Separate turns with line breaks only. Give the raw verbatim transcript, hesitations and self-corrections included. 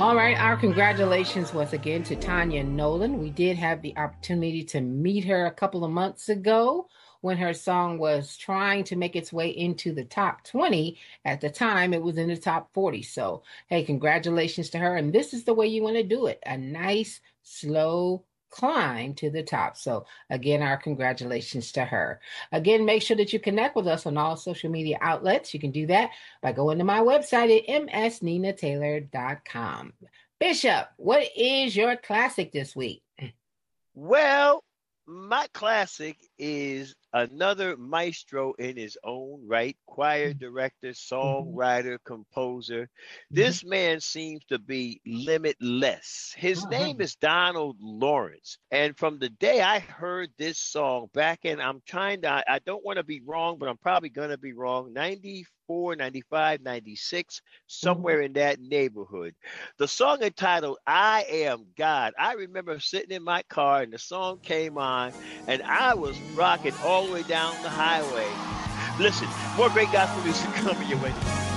All right, our congratulations once again to Tanya Nolan. We did have the opportunity to meet her a couple of months ago when her song was trying to make its way into the top twenty. At the time, it was in the top forty. So, hey, congratulations to her. And this is the way you want to do it, a nice, slow climb to the top. So, again, our congratulations to her. Again, make sure that you connect with us on all social media outlets. You can do that by going to my website at m s nina taylor dot com. Bishop, what is your classic this week?
Well, my classic is another maestro in his own right, choir director,
Mhm,
songwriter, composer.
mhm,
This man seems to be limitless. His name
mhm,
is Donald Lawrence. And from the day I heard this song back in, I'm trying to, I I don't want to be wrong, but I'm probably going to be wrong, ninety-four, ninety-five, ninety-six,
mhm.
somewhere in that neighborhood. The song entitled I Am God. I remember sitting in my car and the song came on and I was rocking all the way down the highway. Listen, more great gospel music coming your way.